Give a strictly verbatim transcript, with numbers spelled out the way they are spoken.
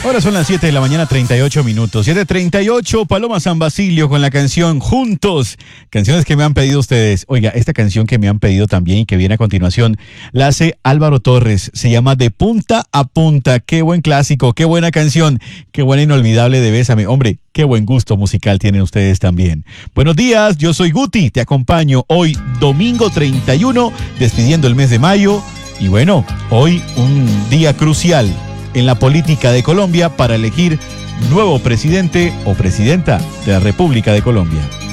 Ahora son las siete de la mañana, treinta y ocho minutos. siete treinta y ocho, Paloma San Basilio con la canción Juntos. Canciones que me han pedido ustedes. Oiga, esta canción que me han pedido también y que viene a continuación, la hace Álvaro Torres. Se llama De Punta a Punta. Qué buen clásico, qué buena canción, qué buena inolvidable de Bésame. Hombre, qué buen gusto musical tienen ustedes también. Buenos días, yo soy Guti, te acompaño hoy domingo treinta y uno, despidiendo el mes de mayo. Y bueno, hoy un día crucial en la política de Colombia para elegir nuevo presidente o presidenta de la República de Colombia.